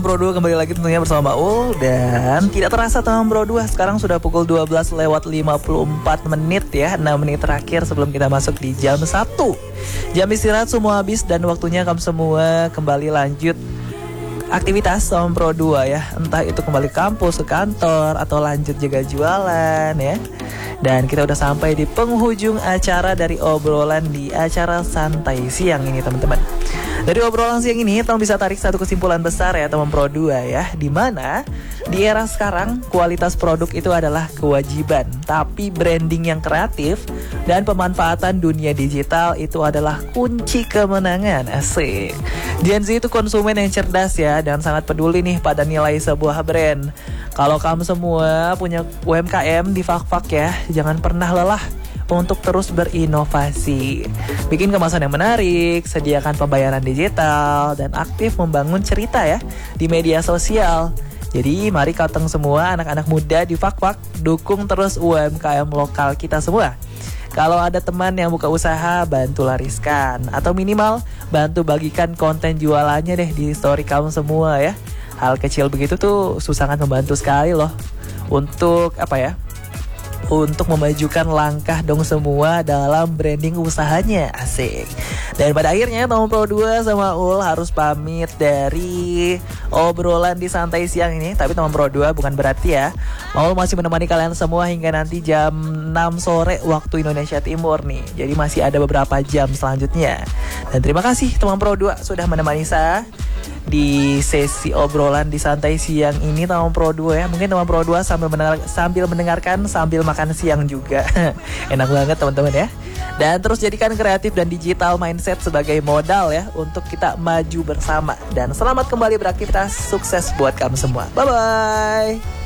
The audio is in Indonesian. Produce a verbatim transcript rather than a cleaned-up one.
Pro dua kembali lagi tentunya bersama Maul. Dan tidak terasa teman Pro dua, sekarang sudah pukul dua belas lewat lima puluh empat menit ya. enam menit terakhir sebelum kita masuk di jam satu. Jam istirahat semua habis dan waktunya kamu semua kembali lanjut aktivitas sama Pro dua ya. Entah itu kembali kampus, ke kantor, atau lanjut juga jualan ya. Dan kita udah sampai di penghujung acara dari obrolan di acara santai siang ini teman-teman. Dari obrolan siang ini, teman bisa tarik satu kesimpulan besar ya teman Pro dua ya. Dimana di era sekarang kualitas produk itu adalah kewajiban, tapi branding yang kreatif dan pemanfaatan dunia digital itu adalah kunci kemenangan. Asik. Gen Z itu konsumen yang cerdas ya, dan sangat peduli nih pada nilai sebuah brand. Kalau kamu semua punya U M K M di Fak-Fak ya, jangan pernah lelah untuk terus berinovasi. Bikin kemasan yang menarik, sediakan pembayaran digital, dan aktif membangun cerita ya di media sosial. Jadi mari kateng semua anak-anak muda di Fak-Fak, dukung terus U M K M lokal kita semua. Kalau ada teman yang buka usaha, bantu lariskan. Atau minimal bantu bagikan konten jualannya deh di story kamu semua ya. Hal kecil begitu tuh sangat membantu sekali loh. Untuk apa ya? Untuk memajukan langkah dong semua dalam branding usahanya. Asik. Dan pada akhirnya Tom Pro dua sama Ul harus pamit dari obrolan di santai siang ini. Tapi Tom Pro dua bukan berarti ya Ul masih menemani kalian semua hingga nanti jam enam sore waktu Indonesia Timur nih. Jadi masih ada beberapa jam selanjutnya. Dan terima kasih Tom Pro dua sudah menemani saya di sesi obrolan di santai siang ini teman Pro dua ya. Mungkin teman Pro dua sambil mendengar, sambil mendengarkan sambil makan siang juga. Enak banget teman-teman ya. Dan terus jadikan kreatif dan digital mindset sebagai modal ya untuk kita maju bersama. Dan selamat kembali beraktivitas. Sukses buat kamu semua. Bye bye.